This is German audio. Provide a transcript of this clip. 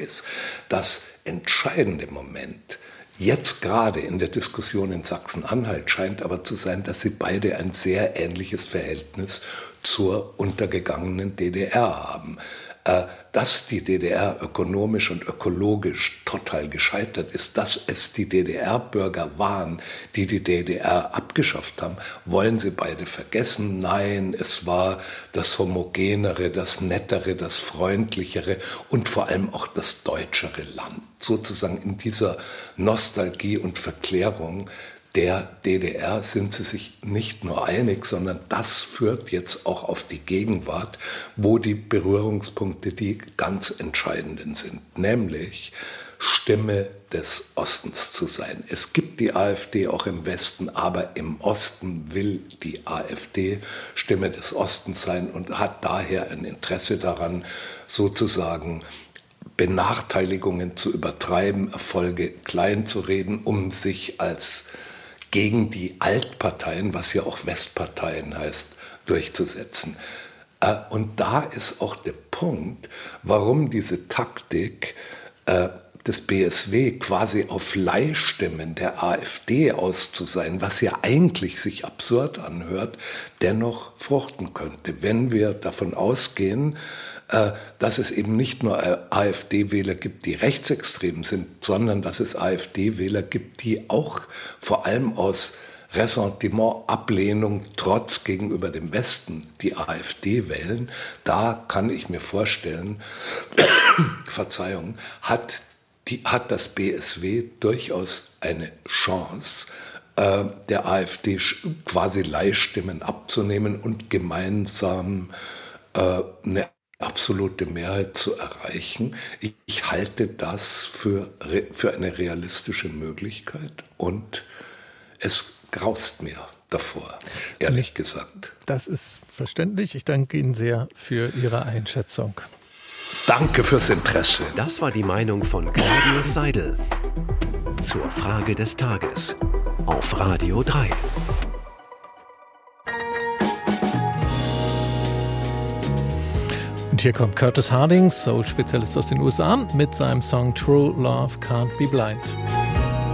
ist. Das entscheidende Moment jetzt gerade in der Diskussion in Sachsen-Anhalt scheint aber zu sein, dass sie beide ein sehr ähnliches Verhältnis zur untergegangenen DDR haben. Dass die DDR ökonomisch und ökologisch total gescheitert ist, dass es die DDR-Bürger waren, die die DDR abgeschafft haben, wollen sie beide vergessen. Nein, es war das Homogenere, das Nettere, das Freundlichere und vor allem auch das deutschere Land. Sozusagen in dieser Nostalgie und Verklärung der DDR sind sie sich nicht nur einig, sondern das führt jetzt auch auf die Gegenwart, wo die Berührungspunkte die ganz entscheidenden sind, nämlich Stimme des Ostens zu sein. Es gibt die AfD auch im Westen, aber im Osten will die AfD Stimme des Ostens sein und hat daher ein Interesse daran, sozusagen Benachteiligungen zu übertreiben, Erfolge klein zu reden, um sich als gegen die Altparteien, was ja auch Westparteien heißt, durchzusetzen. Und da ist auch der Punkt, warum diese Taktik des BSW quasi auf Leihstimmen der AfD aus zu sein, was ja eigentlich sich absurd anhört, dennoch fruchten könnte, wenn wir davon ausgehen, dass es eben nicht nur AfD-Wähler gibt, die rechtsextrem sind, sondern dass es AfD-Wähler gibt, die auch vor allem aus Ressentiment, Ablehnung, Trotz gegenüber dem Westen die AfD wählen. Da kann ich mir vorstellen, Verzeihung, hat das BSW durchaus eine Chance, der AfD quasi Leihstimmen abzunehmen und gemeinsam eine absolute Mehrheit zu erreichen. Ich halte das für eine realistische Möglichkeit und es graust mir davor, ehrlich gesagt. Das ist verständlich. Ich danke Ihnen sehr für Ihre Einschätzung. Danke fürs Interesse. Das war die Meinung von Claudius Seidel zur Frage des Tages auf Radio 3. Und hier kommt Curtis Harding, Soul-Spezialist aus den USA, mit seinem Song True Love Can't Be Blind.